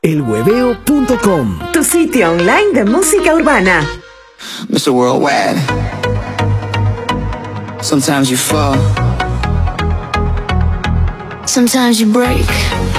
elhueveo.com, tu sitio online de música urbana. Mr. Worldwide. Sometimes you fall, sometimes you break.